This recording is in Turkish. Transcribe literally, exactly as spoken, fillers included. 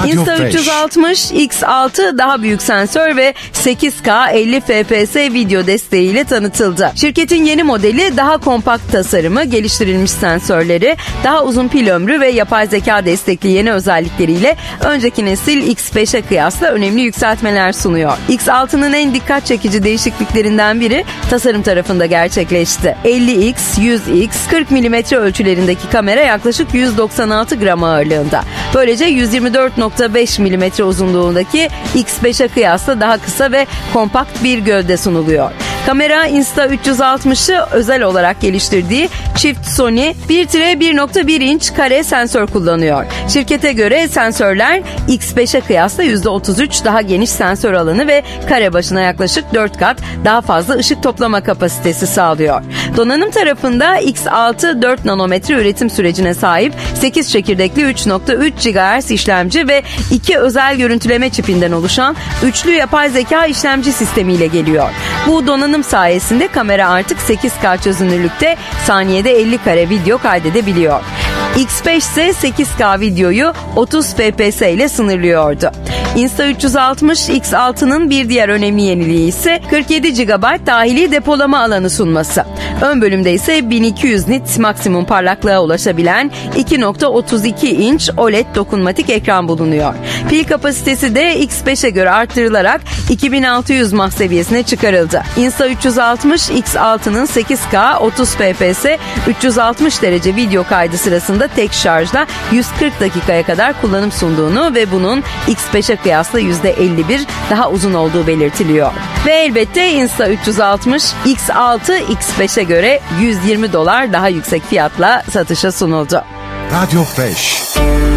Insta üç yüz altmış X altı daha büyük sensör ve sekiz K elli F P S video desteğiyle tanıtıldı. Şirketin yeni modeli daha kompakt tasarımı, geliştirilmiş sensörleri, daha uzun pil ömrü ve yapay zeka destekli yeni özellikleriyle önceki nesil X beşe kıyasla önemli yükseltmeler sunuyor. X altının en dikkat çekici değişikliklerinden biri tasarım tarafında gerçekleşti. elli X, yüz X, kırk milimetre ölçülerindeki kamera yaklaşık yüz doksan altı gram ağırlığında. Böylece yüz yirmi dört nokta beş milimetre uzunluğundaki X beşe kıyasla daha kısa ve kompakt bir gövde sunuluyor. Kamera Insta üç yüz altmışı özel olarak geliştirdiği çift Sony bir bir nokta bir inç kare sensör kullanıyor. Şirkete göre sensörler X beşe kıyasla yüzde otuz üç daha geniş sensör alanı ve kare başına yaklaşık dört kat daha fazla ışık toplama kapasitesi sağlıyor. Donanım tarafında X altı dört nanometre üretim sürecine sahip sekiz çekirdekli üç nokta üç gigahertz işlemci ve iki özel görüntüleme çipinden oluşan üçlü yapay zeka işlemci sistemiyle geliyor. Bu donanım sayesinde kamera artık sekiz K çözünürlükte saniyede elli kare video kaydedebiliyor. X beş ise sekiz K videoyu otuz F P S ile sınırlıyordu. Insta üç yüz altmış X altının bir diğer önemli yeniliği ise kırk yedi gigabayt dahili depolama alanı sunması. Ön bölümde ise bin iki yüz nit maksimum parlaklığa ulaşabilen iki nokta otuz iki inç O L E D dokunmatik ekran bulunuyor. Pil kapasitesi de X beşe göre arttırılarak iki bin altı yüz mAh seviyesine çıkarıldı. Insta üç yüz altmış X altının sekiz K otuz F P S üç yüz altmış derece video kaydı sırasında tek şarjla yüz kırk dakikaya kadar kullanım sunduğunu ve bunun X beşe kıyasla yüzde elli bir daha uzun olduğu belirtiliyor. Ve elbette Insta üç yüz altmış X altı X beşe göre yüz yirmi dolar daha yüksek fiyatla satışa sunuldu. Radyo beş